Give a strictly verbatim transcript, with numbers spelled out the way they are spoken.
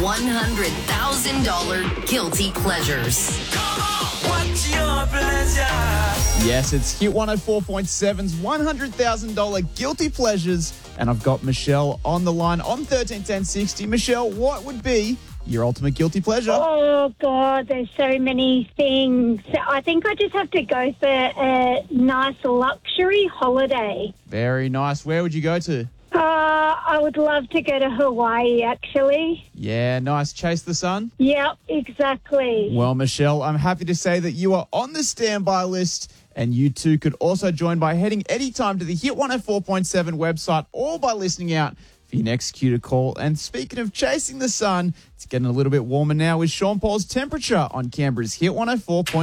one hundred thousand dollars Guilty Pleasures. What's your pleasure? Yes, it's Hit one oh four point seven's one hundred thousand dollars Guilty Pleasures. And I've got Michelle on the line on thirteen ten sixty. Michelle, what would be your ultimate guilty pleasure? Oh, God, there's so many things. I think I just have to go for a nice luxury holiday. Very nice. Where would you go to? Uh, I would love to go to Hawaii, actually. Yeah, nice. Chase the sun? Yep, exactly. Well, Michelle, I'm happy to say that you are on the standby list, and you too could also join by heading anytime to the Hit one oh four point seven website or by listening out for your next cue to call. And speaking of chasing the sun, it's getting a little bit warmer now with Sean Paul's Temperature on Canberra's Hit one oh four point seven.